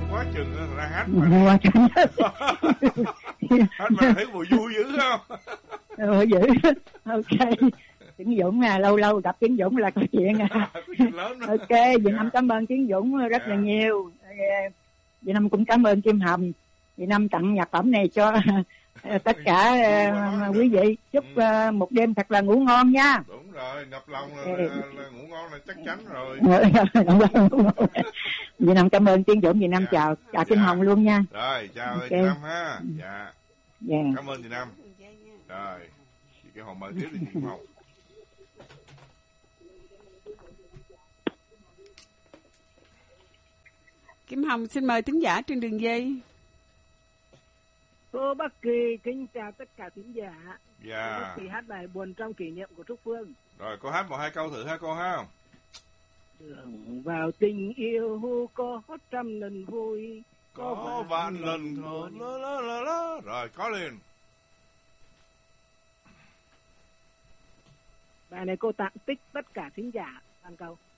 quá chừng ra hát mà. Quá chừng. Hát mà thấy mùi vui dữ không? Dữ. Ok. Tiến Dũng lâu lâu gặp Tiến Dũng là có chuyện Có chuyện lớn đó. Ok, Việt Nam cảm ơn Tiến Dũng rất là nhiều. Việt Nam cũng cảm ơn Kim Hồng. Việt Nam tặng nhạc phẩm này cho tất cả quý vị. Chúc một đêm thật là ngủ ngon nha. Đúng rồi, ngập lòng là ngủ ngon là chắc chắn rồi. Việt Nam cảm ơn Tiến Dũng. Việt Nam chào Kim Hồng luôn nha. Rồi, chào Việt Nam ha. Dạ. Cảm ơn Việt Nam. Rồi, cái hồn mời tiếp đi Kim Hồng. Kim Hồng xin mời thính giả trên đường dây. Cô Bắc Kỳ kính chào tất cả thính giả. Dạ. Bắc Kỳ hát bài Buồn Trong Kỷ Niệm của Trúc Phương. Rồi cô hát 1-2 câu thử ha cô ha. Đường vào tình yêu có 100 lần vui, có vạn lần thôi. Rồi có liền. Bài này cô tặng tích tất cả thính giả. Ăn câu.